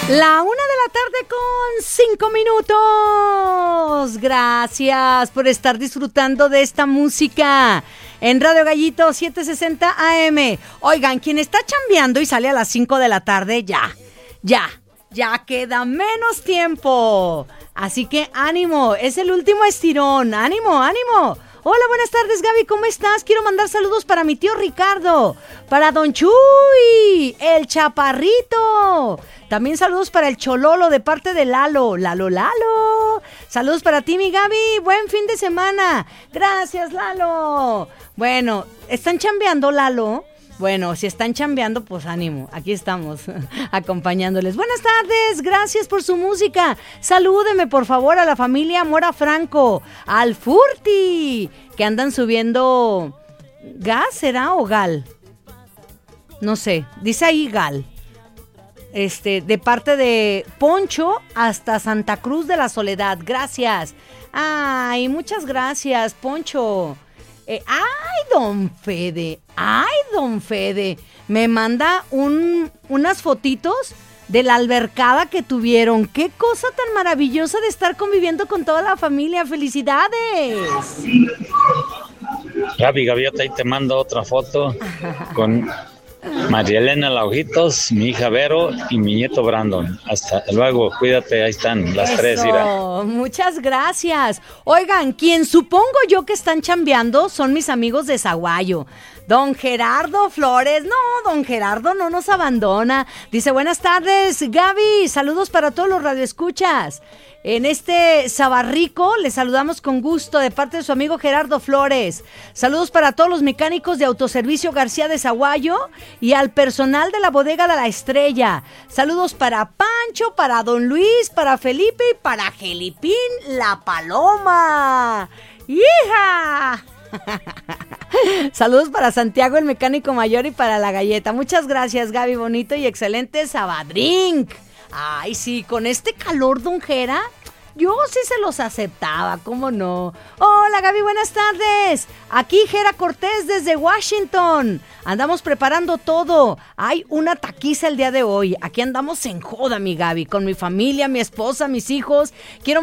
La 1:00 con 5 minutos. Gracias por estar disfrutando de esta música en Radio Gallito 760 AM. Oigan, quien está chambeando y sale a las 5 de la tarde, ya queda menos tiempo. Así que ánimo, es el último estirón. Ánimo. Hola, buenas tardes, Gaby, ¿cómo estás? Quiero mandar saludos para mi tío Ricardo, para Don Chuy, el chaparrito. También saludos para el Chololo de parte de Lalo. Saludos para ti, mi Gaby. Buen fin de semana. Gracias, Lalo. Bueno, ¿están chambeando, Lalo? Bueno, si están chambeando, pues ánimo, aquí estamos acompañándoles. Buenas tardes, gracias por su música. Salúdeme, por favor, a la familia Mora Franco, al Furti, que andan subiendo gas, ¿será? ¿O gal? No sé, dice ahí gal. De parte de Poncho hasta Santa Cruz de la Soledad, gracias. Ay, muchas gracias, Poncho. Don Fede, me manda unas fotitos de la albercada que tuvieron. Qué cosa tan maravillosa de estar conviviendo con toda la familia. ¡Felicidades! Gaviota, ahí te mando otra foto con María Elena Laujitos, mi hija Vero y mi nieto Brandon. Hasta luego, cuídate, ahí están las tres, Ira. Muchas gracias. Oigan, quien supongo yo que están chambeando son mis amigos de Zaguayo. Don Gerardo Flores, no, don Gerardo no nos abandona. Dice, buenas tardes, Gaby, saludos para todos los radioescuchas. En este Sabarrico les saludamos con gusto de parte de su amigo Gerardo Flores. Saludos para todos los mecánicos de Autoservicio García de Zaguayo y al personal de la bodega de la Estrella. Saludos para Pancho, para Don Luis, para Felipe y para Gelipín la Paloma. ¡Hija! Saludos para Santiago el mecánico mayor y para la galleta. Muchas gracias, Gaby, bonito y excelente Sabadrink. Ay, sí, con este calor, don Gera, yo sí se los aceptaba, ¿cómo no? Hola, Gaby, buenas tardes. Aquí Gera Cortés desde Washington. Andamos preparando todo. Hay una taquiza el día de hoy. Aquí andamos en joda, mi Gaby, con mi familia, mi esposa, mis hijos. Quiero